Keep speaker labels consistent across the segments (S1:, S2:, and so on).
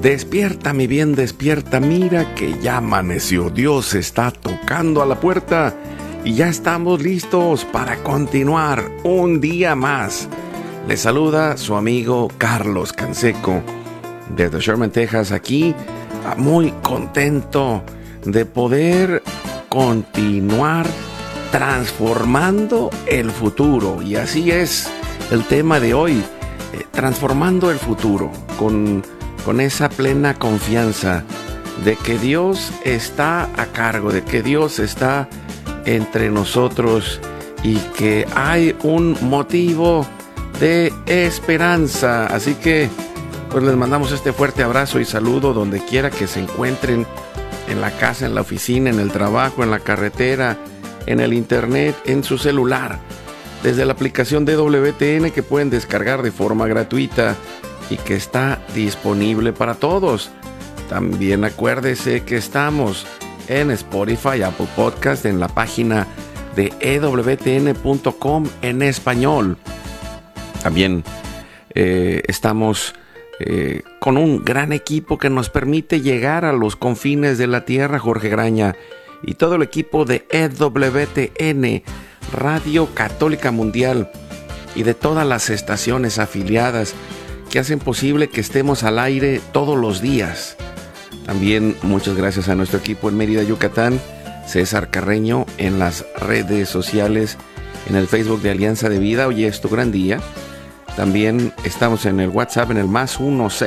S1: Despierta, mi bien, despierta, mira que ya amaneció. Dios está tocando a la puerta y ya estamos listos para continuar un día más. Le saluda su amigo Carlos Canseco desde Sherman, Texas, aquí muy contento de poder continuar transformando el futuro. Y así es el tema de hoy, transformando el futuro con esa plena confianza de que Dios está a cargo, de que Dios está entre nosotros y que hay un motivo de esperanza. Así que pues les mandamos este fuerte abrazo y saludo donde quiera que se encuentren, en la casa, en la oficina, en el trabajo, en la carretera, en el internet, en su celular, desde la aplicación de WTN que pueden descargar de forma gratuita y que está disponible para todos. También acuérdese que estamos en Spotify, Apple Podcast, en la página de ewtn.com en español. También estamos con un gran equipo que nos permite llegar a los confines de la tierra. Jorge Graña y todo el equipo de EWTN, Radio Católica Mundial, y de todas las estaciones afiliadas que hacen posible que estemos al aire todos los días. También muchas gracias a nuestro equipo en Mérida, Yucatán, César Carreño, en las redes sociales, en el Facebook de Alianza de Vida. Hoy es tu gran día. También estamos en el WhatsApp en el más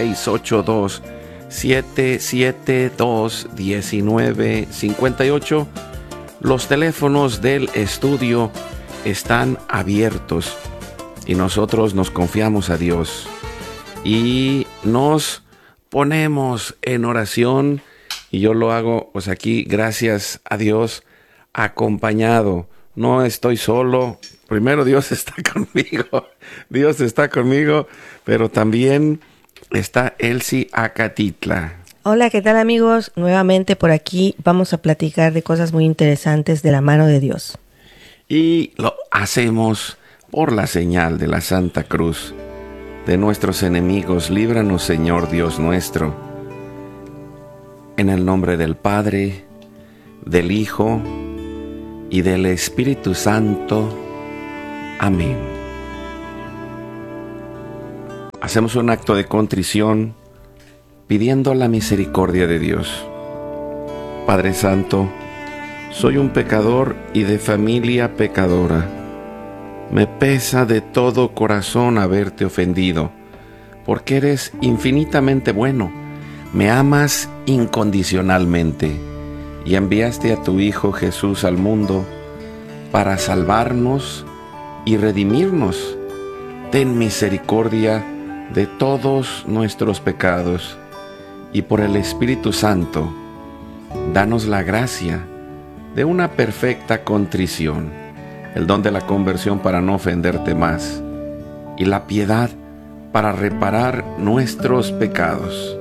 S1: 1-682-772-1958. Los teléfonos del estudio están abiertos y nosotros nos confiamos a Dios y nos ponemos en oración, y yo lo hago pues aquí, gracias a Dios, acompañado. No estoy solo. Primero Dios está conmigo, pero también está Elsie Acatitla.
S2: Hola, ¿qué tal, amigos? Nuevamente por aquí vamos a platicar de cosas muy interesantes de la mano de Dios.
S1: Y lo hacemos por la señal de la Santa Cruz de nuestros enemigos. Líbranos, Señor Dios nuestro. En el nombre del Padre, del Hijo y del Espíritu Santo. Amén. Hacemos un acto de contrición pidiendo la misericordia de Dios. Padre Santo, soy un pecador y de familia pecadora. Me pesa de todo corazón haberte ofendido, porque eres infinitamente bueno, me amas incondicionalmente y enviaste a tu Hijo Jesús al mundo para salvarnos y redimirnos. Ten misericordia de todos nuestros pecados y por el Espíritu Santo, danos la gracia de una perfecta contrición, el don de la conversión para no ofenderte más y la piedad para reparar nuestros pecados.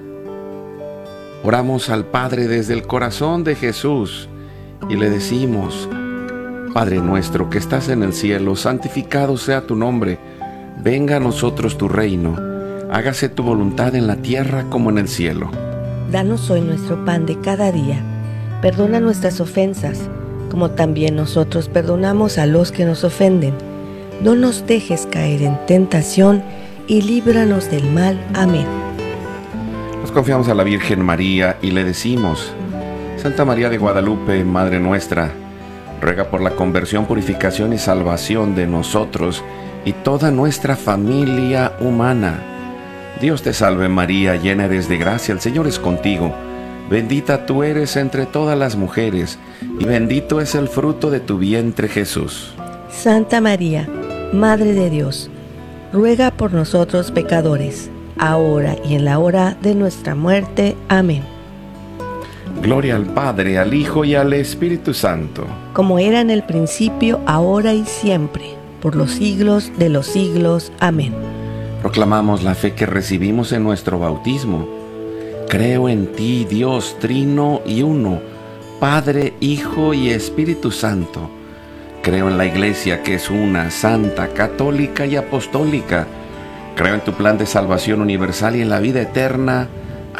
S1: Oramos al Padre desde el corazón de Jesús y le decimos: Padre nuestro que estás en el cielo, santificado sea tu nombre. Venga a nosotros tu reino. Hágase tu voluntad en la tierra como en el cielo.
S2: Danos hoy nuestro pan de cada día. Perdona nuestras ofensas, como también nosotros perdonamos a los que nos ofenden. No nos dejes caer en tentación y líbranos del mal. Amén.
S1: Nos confiamos a la Virgen María y le decimos: Santa María de Guadalupe, Madre nuestra, ruega por la conversión, purificación y salvación de nosotros y toda nuestra familia humana. Dios te salve María, llena eres de gracia, el Señor es contigo. Bendita tú eres entre todas las mujeres, y bendito es el fruto de tu vientre, Jesús.
S2: Santa María, Madre de Dios, ruega por nosotros pecadores, ahora y en la hora de nuestra muerte. Amén.
S1: Gloria al Padre, al Hijo y al Espíritu Santo.
S2: Como era en el principio, ahora y siempre, por los siglos de los siglos. Amén.
S1: Proclamamos la fe que recibimos en nuestro bautismo. Creo en ti, Dios trino y uno, Padre, Hijo y Espíritu Santo. Creo en la Iglesia que es una, santa, católica y apostólica. Creo en tu plan de salvación universal y en la vida eterna.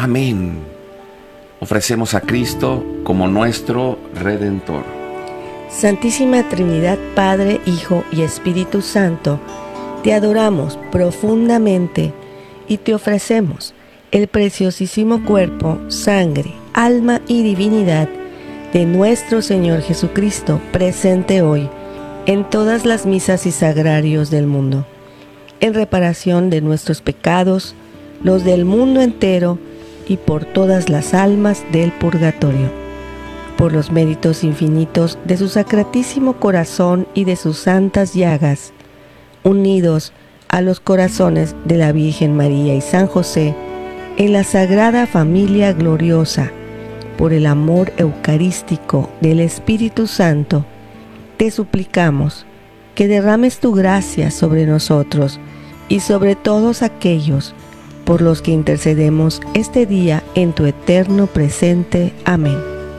S1: Amén. Ofrecemos a Cristo como nuestro Redentor.
S2: Santísima Trinidad, Padre, Hijo y Espíritu Santo, te adoramos profundamente y te ofrecemos el preciosísimo cuerpo, sangre, alma y divinidad de nuestro Señor Jesucristo, presente hoy en todas las misas y sagrarios del mundo, en reparación de nuestros pecados, los del mundo entero y por todas las almas del purgatorio, por los méritos infinitos de su sacratísimo corazón y de sus santas llagas, unidos a los corazones de la Virgen María y San José, en la Sagrada Familia Gloriosa, por el amor eucarístico del Espíritu Santo, te suplicamos que derrames tu gracia sobre nosotros y sobre todos aquellos por los que intercedemos este día en tu eterno presente. Amén.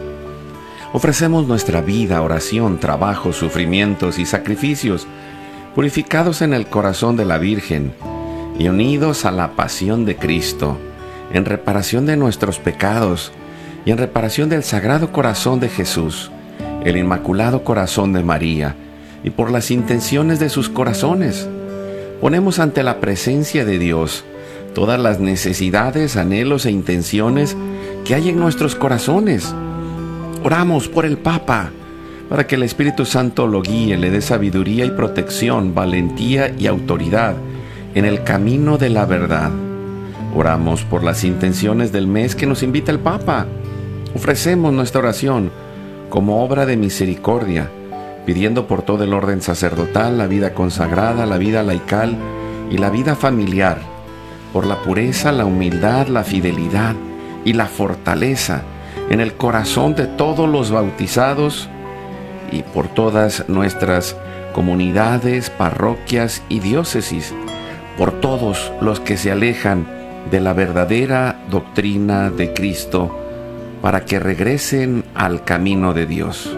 S1: Ofrecemos nuestra vida, oración, trabajo, sufrimientos y sacrificios, purificados en el corazón de la Virgen y unidos a la pasión de Cristo, en reparación de nuestros pecados y en reparación del Sagrado Corazón de Jesús, el Inmaculado Corazón de María, y por las intenciones de sus corazones. Ponemos ante la presencia de Dios todas las necesidades, anhelos e intenciones que hay en nuestros corazones. Oramos por el Papa, para que el Espíritu Santo lo guíe, le dé sabiduría y protección, valentía y autoridad en el camino de la verdad. Oramos por las intenciones del mes que nos invita el Papa. Ofrecemos nuestra oración como obra de misericordia, pidiendo por todo el orden sacerdotal, la vida consagrada, la vida laical y la vida familiar, por la pureza, la humildad, la fidelidad y la fortaleza en el corazón de todos los bautizados y por todas nuestras comunidades, parroquias y diócesis, por todos los que se alejan de la verdadera doctrina de Cristo, para que regresen al camino de Dios.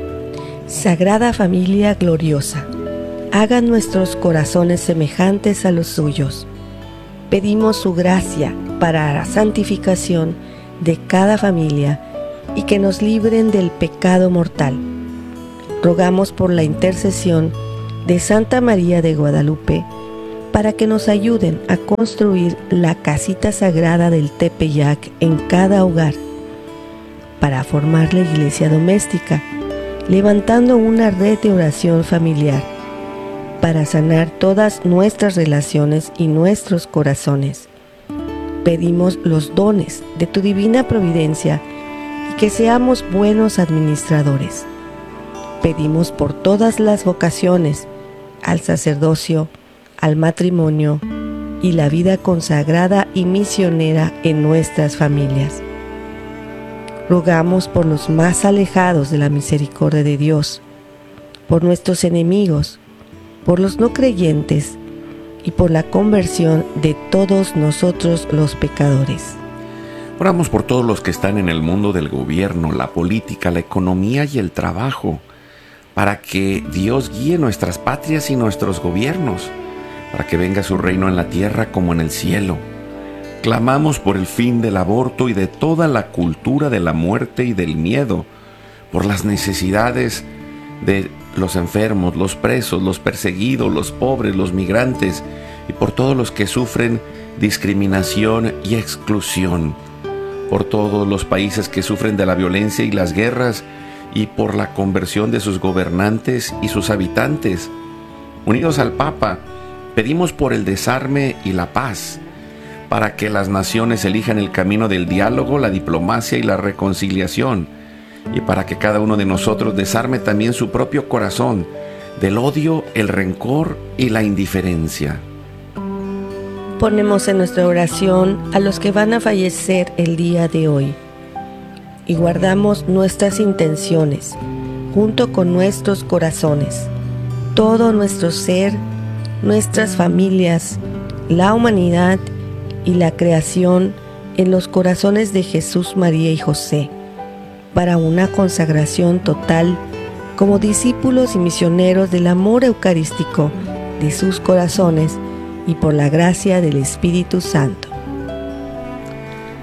S2: Sagrada Familia Gloriosa, haga nuestros corazones semejantes a los suyos. Pedimos su gracia para la santificación de cada familia y que nos libren del pecado mortal. Rogamos por la intercesión de Santa María de Guadalupe para que nos ayuden a construir la casita sagrada del Tepeyac en cada hogar, para formar la iglesia doméstica, levantando una red de oración familiar, para sanar todas nuestras relaciones y nuestros corazones. Pedimos los dones de tu divina providencia y que seamos buenos administradores. Pedimos por todas las vocaciones, al sacerdocio, al matrimonio y la vida consagrada y misionera en nuestras familias. Rogamos por los más alejados de la misericordia de Dios, por nuestros enemigos, por los no creyentes y por la conversión de todos nosotros los pecadores.
S1: Oramos por todos los que están en el mundo del gobierno, la política, la economía y el trabajo, para que Dios guíe nuestras patrias y nuestros gobiernos, para que venga su reino en la tierra como en el cielo. Clamamos por el fin del aborto y de toda la cultura de la muerte y del miedo, por las necesidades de los enfermos, los presos, los perseguidos, los pobres, los migrantes y por todos los que sufren discriminación y exclusión, por todos los países que sufren de la violencia y las guerras y por la conversión de sus gobernantes y sus habitantes. Unidos al Papa, pedimos por el desarme y la paz, para que las naciones elijan el camino del diálogo, la diplomacia y la reconciliación, y para que cada uno de nosotros desarme también su propio corazón del odio, el rencor y la indiferencia.
S2: Ponemos en nuestra oración a los que van a fallecer el día de hoy y guardamos nuestras intenciones junto con nuestros corazones, todo nuestro ser, nuestras familias, la humanidad y la creación en los corazones de Jesús, María y José, para una consagración total como discípulos y misioneros del amor eucarístico de sus corazones y por la gracia del Espíritu Santo.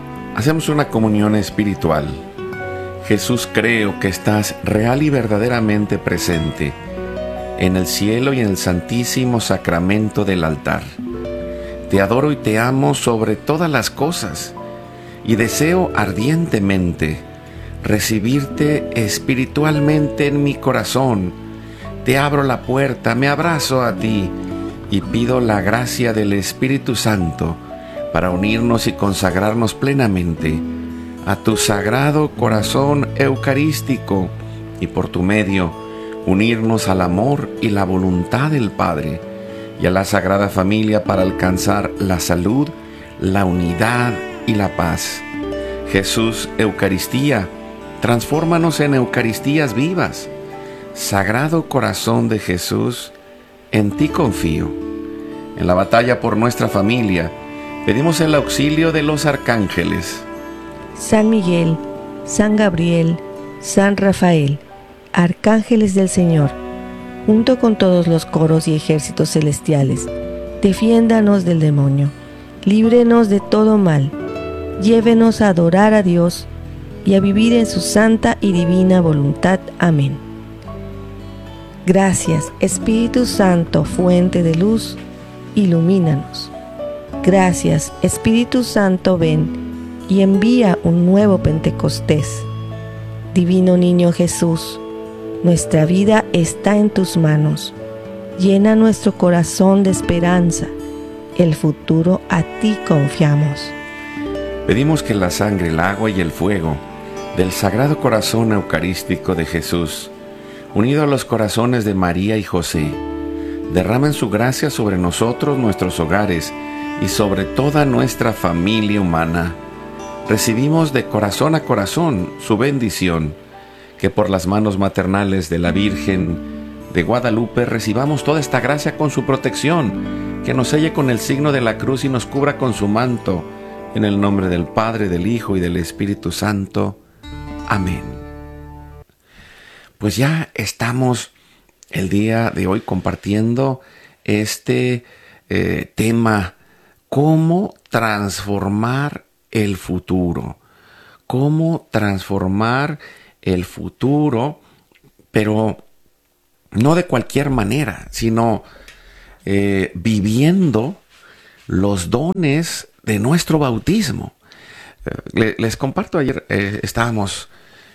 S1: Hacemos una comunión espiritual. Jesús, creo que estás real y verdaderamente presente en el cielo y en el santísimo sacramento del altar. Te adoro y te amo sobre todas las cosas y deseo ardientemente recibirte espiritualmente en mi corazón. Te abro la puerta, me abrazo a ti y pido la gracia del Espíritu Santo para unirnos y consagrarnos plenamente a tu sagrado corazón eucarístico y por tu medio unirnos al amor y la voluntad del Padre y a la Sagrada Familia para alcanzar la salud, la unidad y la paz. Jesús, Eucaristía, transfórmanos en Eucaristías vivas. Sagrado Corazón de Jesús, en ti confío. En la batalla por nuestra familia, pedimos el auxilio de los arcángeles.
S2: San Miguel, San Gabriel, San Rafael, arcángeles del Señor, junto con todos los coros y ejércitos celestiales, defiéndanos del demonio, líbrenos de todo mal, llévenos a adorar a Dios y a vivir en su santa y divina voluntad. Amén. Gracias, Espíritu Santo, fuente de luz, ilumínanos. Gracias, Espíritu Santo, ven y envía un nuevo Pentecostés. Divino Niño Jesús, nuestra vida está en tus manos. Llena nuestro corazón de esperanza. El futuro a ti confiamos.
S1: Pedimos que la sangre, el agua y el fuego del Sagrado Corazón Eucarístico de Jesús, unido a los corazones de María y José, derramen su gracia sobre nosotros, nuestros hogares y sobre toda nuestra familia humana. Recibimos de corazón a corazón su bendición, que por las manos maternales de la Virgen de Guadalupe recibamos toda esta gracia con su protección, que nos selle con el signo de la cruz y nos cubra con su manto, en el nombre del Padre, del Hijo y del Espíritu Santo. Amén. Pues ya estamos el día de hoy compartiendo este tema, cómo transformar el futuro. Cómo transformar el futuro, pero no de cualquier manera, sino viviendo los dones de nuestro bautismo. Les comparto, ayer estábamos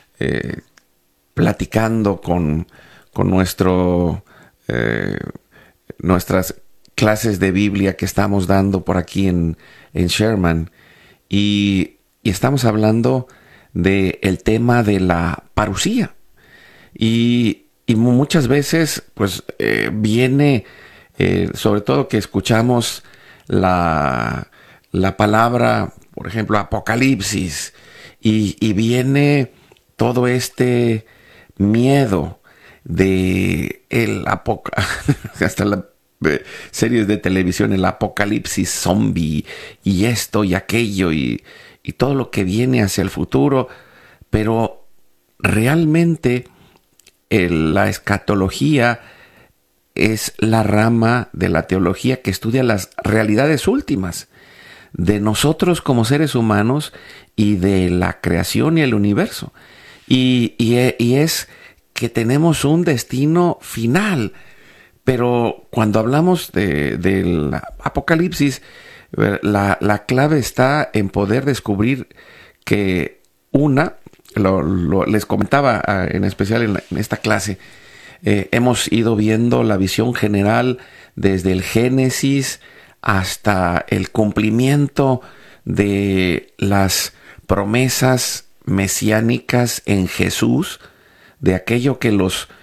S1: platicando con nuestras clases de Biblia que estamos dando por aquí en Sherman, y estamos hablando del tema de la parusía, y muchas veces pues viene, sobre todo que escuchamos la palabra, por ejemplo, Apocalipsis, y viene todo este miedo de hasta las series de televisión, el apocalipsis zombie, y esto y aquello, y todo lo que viene hacia el futuro. Pero realmente la escatología es la rama de la teología que estudia las realidades últimas de nosotros como seres humanos y de la creación y el universo. Y es que tenemos un destino final. Pero cuando hablamos del Apocalipsis, la clave está en poder descubrir que les comentaba en especial en esta clase, hemos ido viendo la visión general desde el Génesis hasta el cumplimiento de las promesas mesiánicas en Jesús, de aquello que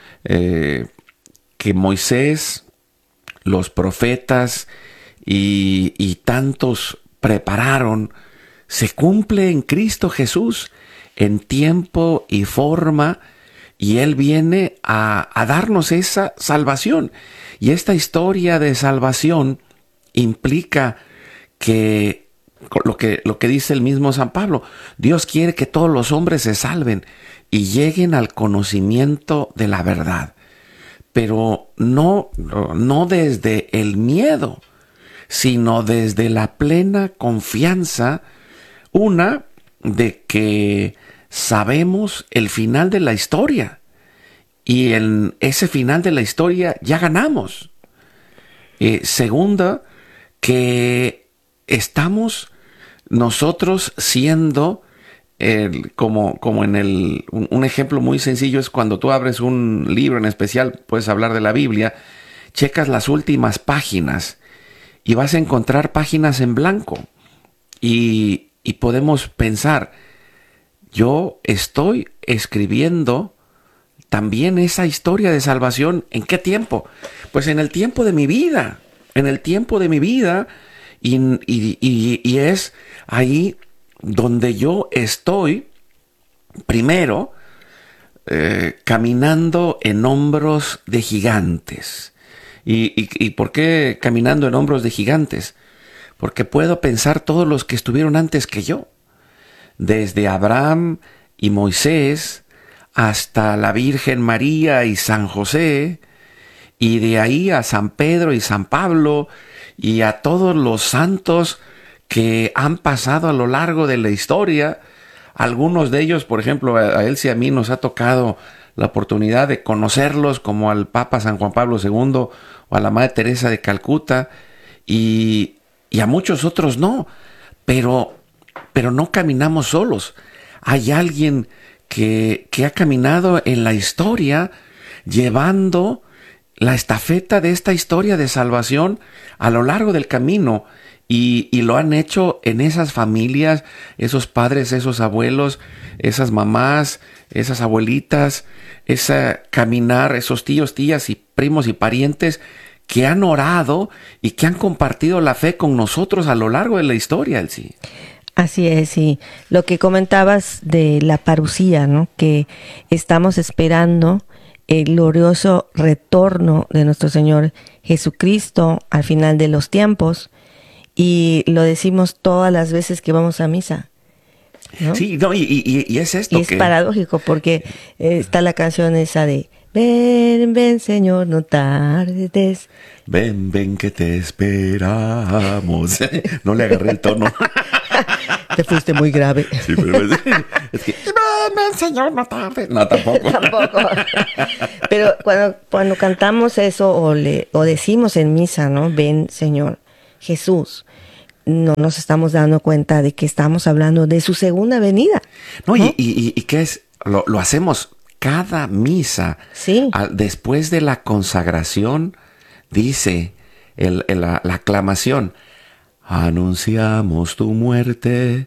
S1: que Moisés, los profetas y tantos prepararon, se cumple en Cristo Jesús en tiempo y forma, y Él viene a darnos esa salvación. Y esta historia de salvación implica que lo que dice el mismo San Pablo, Dios quiere que todos los hombres se salven y lleguen al conocimiento de la verdad. Pero no desde el miedo, sino desde la plena confianza, de que sabemos el final de la historia. Y en ese final de la historia ya ganamos. Segunda, que estamos nosotros siendo, como en un ejemplo muy sencillo es cuando tú abres un libro en especial, puedes hablar de la Biblia, checas las últimas páginas y vas a encontrar páginas en blanco. Y podemos pensar, yo estoy escribiendo también esa historia de salvación. ¿En qué tiempo? Pues en el tiempo de mi vida. En el tiempo de mi vida. Y es ahí donde yo estoy, primero, caminando en hombros de gigantes. ¿Y por qué caminando en hombros de gigantes? Porque puedo pensar todos los que estuvieron antes que yo. Desde Abraham y Moisés, hasta la Virgen María y San José, y de ahí a San Pedro y San Pablo, y a todos los santos que han pasado a lo largo de la historia. Algunos de ellos, por ejemplo, a Elsie y a mí nos ha tocado la oportunidad de conocerlos, como al Papa San Juan Pablo II o a la Madre Teresa de Calcuta, y a muchos otros no, pero no caminamos solos. Hay alguien que ha caminado en la historia llevando la estafeta de esta historia de salvación a lo largo del camino, y lo han hecho en esas familias, esos padres, esos abuelos, esas mamás, esas abuelitas, ese caminar, esos tíos, tías y primos y parientes que han orado y que han compartido la fe con nosotros a lo largo de la historia, Elsie.
S2: Así es, y lo que comentabas de la parusía, ¿no? Que estamos esperando el glorioso retorno de nuestro Señor Jesucristo al final de los tiempos, y lo decimos todas las veces que vamos a misa, ¿no?
S1: Sí, no, y es esto.
S2: Y es paradójico porque está la canción esa de ven, ven, Señor, no tardes.
S1: Ven, ven que te esperamos. No le agarré el tono.
S2: Te fuiste muy grave.
S1: Sí, pero es que ven, ven, Señor, no tardes. No, tampoco.
S2: Tampoco. Pero cuando cantamos eso o decimos en misa, ¿no? Ven, Señor Jesús, no nos estamos dando cuenta de que estamos hablando de su segunda venida.
S1: No, ¿no? Y ¿qué es? Lo hacemos cada misa.
S2: Sí.
S1: Después de la consagración, dice la aclamación: anunciamos tu muerte,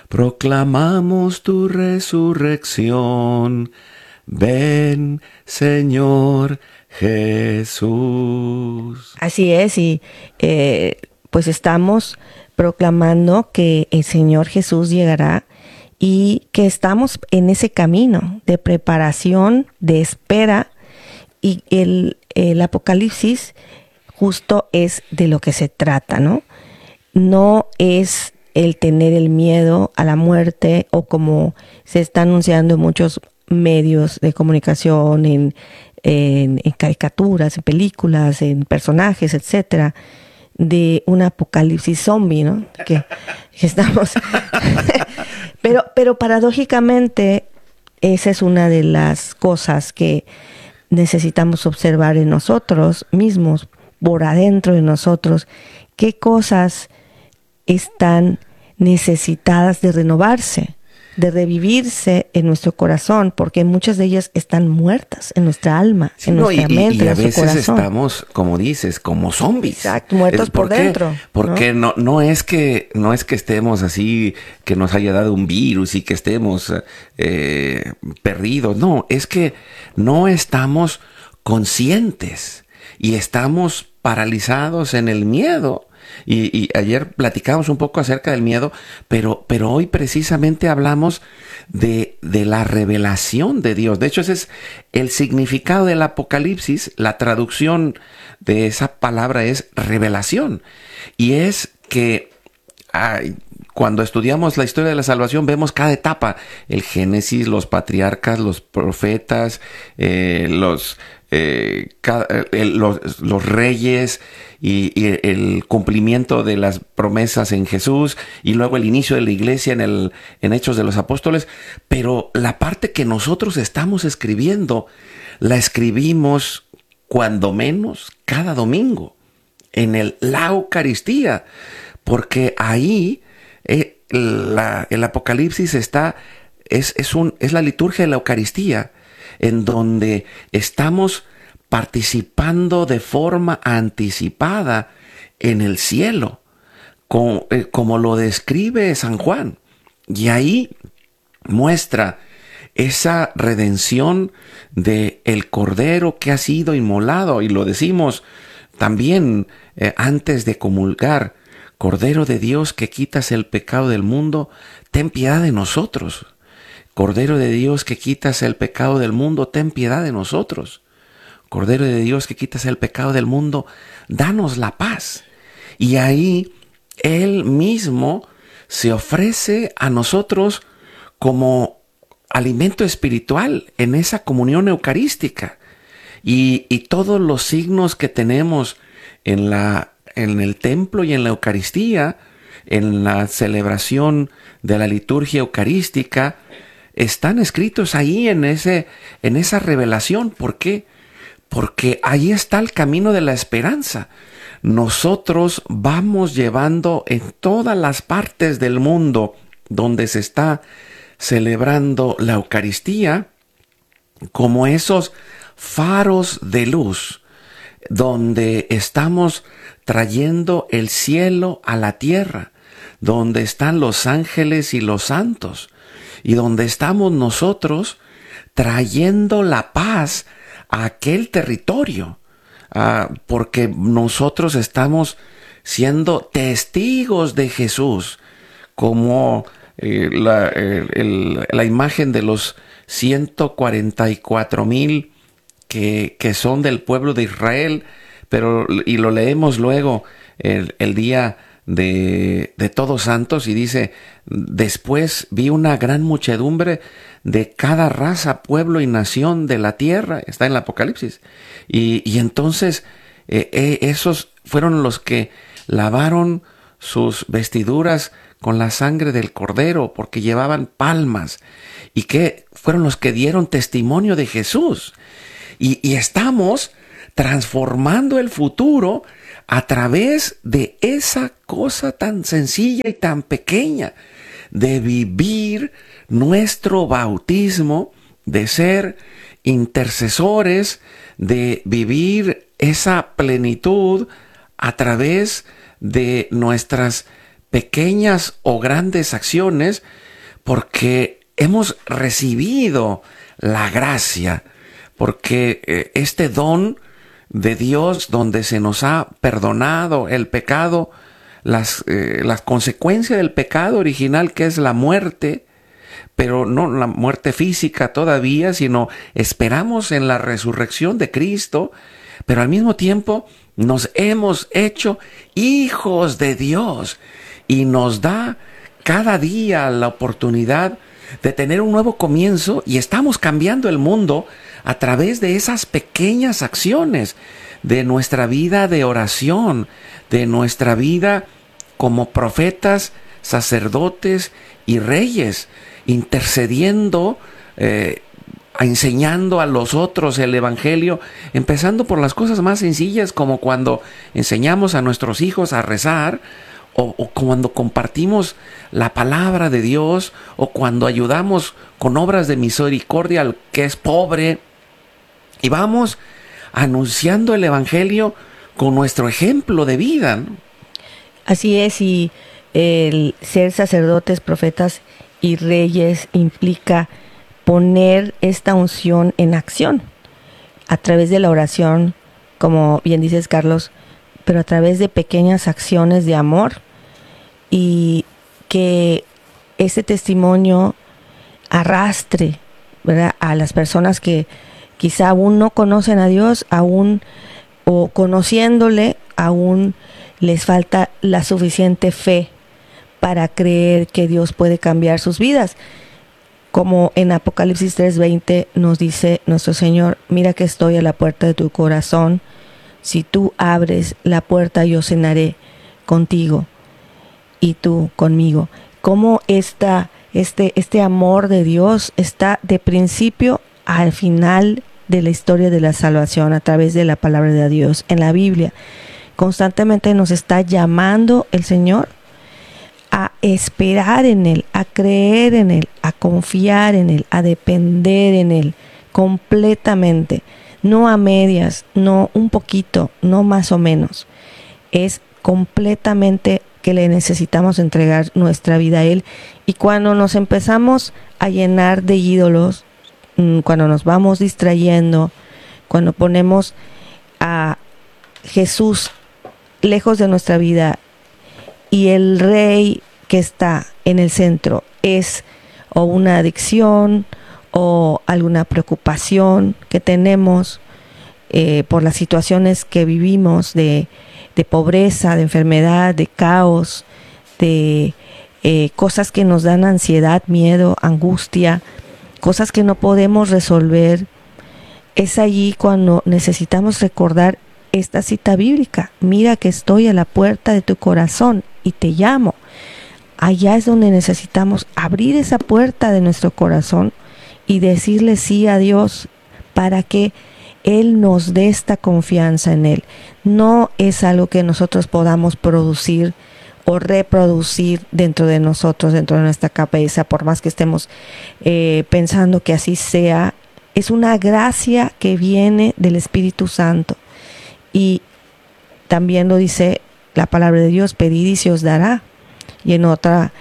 S1: proclamamos tu resurrección. Ven, Señor Jesús.
S2: Así es, y pues estamos proclamando que el Señor Jesús llegará y que estamos en ese camino de preparación, de espera, y el Apocalipsis justo es de lo que se trata, ¿no? No es el tener el miedo a la muerte, o como se está anunciando en muchos medios de comunicación, en caricaturas, en películas, en personajes, etcétera, de un apocalipsis zombie, ¿no? Que estamos pero paradójicamente esa es una de las cosas que necesitamos observar en nosotros mismos, por adentro de nosotros, qué cosas están necesitadas de renovarse, de revivirse en nuestro corazón, porque muchas de ellas están muertas en nuestra alma, sí, en nuestra mente,
S1: y a
S2: en nuestro
S1: veces
S2: corazón.
S1: Estamos, como dices, como zombies.
S2: Exacto, muertos por dentro.
S1: Porque no es que estemos así, que nos haya dado un virus y que estemos perdidos. No, es que no estamos conscientes y estamos paralizados en el miedo. Y ayer platicamos un poco acerca del miedo, pero hoy precisamente hablamos de la revelación de Dios. De hecho, ese es el significado del Apocalipsis. La traducción de esa palabra es revelación. Y es que cuando estudiamos la historia de la salvación vemos cada etapa: el Génesis, los patriarcas, los profetas, los los reyes y el cumplimiento de las promesas en Jesús, y luego el inicio de la iglesia en Hechos de los Apóstoles. Pero la parte que nosotros estamos escribiendo, la escribimos cuando menos cada domingo en la Eucaristía, porque ahí el Apocalipsis es la liturgia de la Eucaristía, en donde estamos participando de forma anticipada en el cielo, como lo describe San Juan. Y ahí muestra esa redención del Cordero que ha sido inmolado, y lo decimos también antes de comulgar: Cordero de Dios que quitas el pecado del mundo, ten piedad de nosotros. Cordero de Dios que quitas el pecado del mundo, ten piedad de nosotros. Cordero de Dios que quitas el pecado del mundo, danos la paz. Y ahí Él mismo se ofrece a nosotros como alimento espiritual en esa comunión eucarística. Y todos los signos que tenemos en el templo y en la Eucaristía, en la celebración de la liturgia eucarística, están escritos ahí en esa revelación. ¿Por qué? Porque ahí está el camino de la esperanza. Nosotros vamos llevando en todas las partes del mundo donde se está celebrando la Eucaristía, como esos faros de luz, donde estamos trayendo el cielo a la tierra, donde están los ángeles y los santos, y donde estamos nosotros trayendo la paz a aquel territorio, porque nosotros estamos siendo testigos de Jesús, como la imagen de los 144,000 que son del pueblo de Israel, y lo leemos luego el día de Todos Santos, y dice: después vi una gran muchedumbre de cada raza, pueblo y nación de la tierra. Está en el Apocalipsis. Y entonces esos fueron los que lavaron sus vestiduras con la sangre del Cordero, porque llevaban palmas, y que fueron los que dieron testimonio de Jesús. Y estamos transformando el futuro a través de esa cosa tan sencilla y tan pequeña, de vivir nuestro bautismo, de ser intercesores, de vivir esa plenitud a través de nuestras pequeñas o grandes acciones, porque hemos recibido la gracia, porque este don de Dios, donde se nos ha perdonado el pecado, las consecuencias del pecado original, que es la muerte, pero no la muerte física todavía, sino esperamos en la resurrección de Cristo, pero al mismo tiempo nos hemos hecho hijos de Dios, y nos da cada día la oportunidad de tener un nuevo comienzo, y estamos cambiando el mundo a través de esas pequeñas acciones, de nuestra vida de oración, de nuestra vida como profetas, sacerdotes y reyes, intercediendo, enseñando a los otros el Evangelio, empezando por las cosas más sencillas, como cuando enseñamos a nuestros hijos a rezar, o cuando compartimos la palabra de Dios, o cuando ayudamos con obras de misericordia al que es pobre, y vamos anunciando el Evangelio con nuestro ejemplo de vida, ¿no?
S2: Así es, y el ser sacerdotes, profetas y reyes implica poner esta unción en acción a través de la oración, como bien dices, Carlos, pero a través de pequeñas acciones de amor, y que ese testimonio arrastre, ¿verdad?, a las personas que quizá aún no conocen a Dios, aún, o conociéndole, aún les falta la suficiente fe para creer que Dios puede cambiar sus vidas. como en Apocalipsis 3:20 nos dice nuestro Señor, mira que estoy a la puerta de tu corazón, si tú abres la puerta yo cenaré contigo y tú conmigo. Como este amor de Dios está de principio al final de la historia de la salvación a través de la palabra de Dios. En la Biblia constantemente nos está llamando el Señor a esperar en Él, a creer en Él, a confiar en Él, a depender en Él completamente, no a medias, no un poquito, no más o menos. Es completamente que le necesitamos entregar nuestra vida a Él. Y cuando nos empezamos a llenar de ídolos, cuando nos vamos distrayendo, cuando ponemos a Jesús lejos de nuestra vida y el rey que está en el centro es o una adicción o alguna preocupación que tenemos por las situaciones que vivimos de pobreza, de enfermedad, de caos, de cosas que nos dan ansiedad, miedo, angustia, cosas que no podemos resolver. Es allí cuando necesitamos recordar esta cita bíblica, mira que estoy a la puerta de tu corazón y te llamo. Allá es donde necesitamos abrir esa puerta de nuestro corazón y decirle sí a Dios para que Él nos dé esta confianza en Él. No es algo que nosotros podamos producir o reproducir dentro de nosotros, dentro de nuestra cabeza, por más que estemos pensando que así sea. Es una gracia que viene del Espíritu Santo. Y también lo dice la palabra de Dios, pedid y se os dará. Y en otro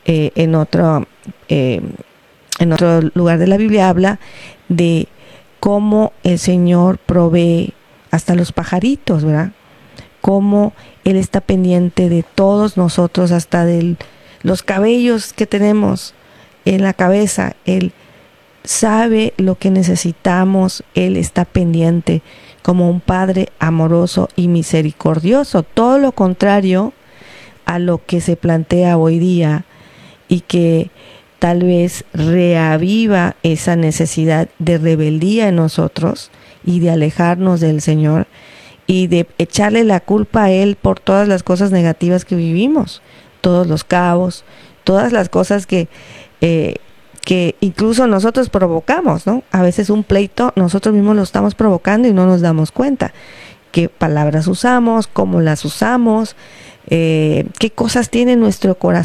S2: lugar de la Biblia habla de cómo el Señor provee hasta los pajaritos, ¿verdad? Cómo Él está pendiente de todos nosotros, hasta de los cabellos que tenemos en la cabeza. Él sabe lo que necesitamos, Él está pendiente como un Padre amoroso y misericordioso. Todo lo contrario a lo que se plantea hoy día y que tal vez reaviva esa necesidad de rebeldía en nosotros y de alejarnos del Señor y de echarle la culpa a Él por todas las cosas negativas que vivimos, todos los caos, todas las cosas que incluso nosotros provocamos, ¿no? A veces un pleito nosotros mismos lo estamos provocando y no nos damos cuenta. ¿Qué palabras usamos? ¿Cómo las usamos? ¿Qué cosas tiene nuestro corazón?